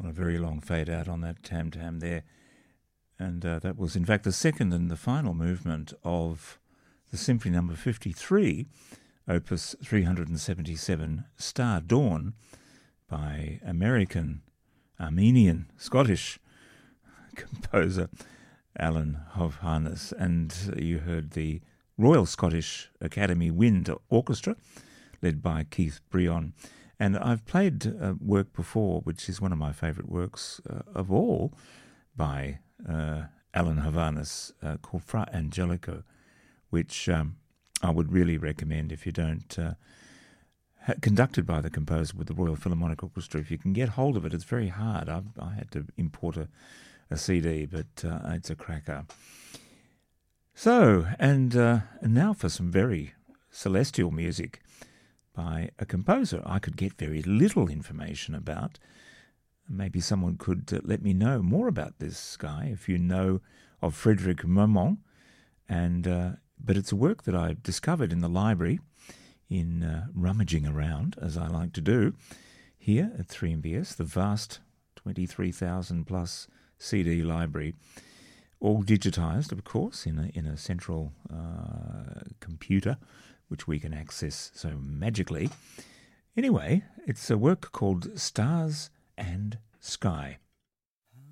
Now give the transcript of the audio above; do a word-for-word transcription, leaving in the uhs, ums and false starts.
on a very long fade out on that tam tam there. And uh, that was, in fact, the second and the final movement of the Symphony Number fifty-three, Opus three hundred seventy-seven, Star Dawn, by American, Armenian, Scottish composer Alan Hovhannes. And you heard the Royal Scottish Academy Wind Orchestra, led by Keith Breon. And I've played uh, work before, which is one of my favourite works uh, of all, by uh, Alan Hovhannes, uh, called Fra Angelico, which um, I would really recommend if you don't... Uh, ha- conducted by the composer with the Royal Philharmonic Orchestra. If you can get hold of it, it's very hard. I've, I had to import a, a C D, but uh, it's a cracker. So, and, uh, and now for some very celestial music by a composer I could get very little information about. Maybe someone could uh, let me know more about this guy if you know of Frederic Marmont. And uh, but it's a work that I discovered in the library, in uh, rummaging around, as I like to do, here at three M B S, the vast twenty-three thousand plus C D library, all digitised, of course, in a, in a central uh, computer, which we can access so magically. Anyway, it's a work called Stars and Sky.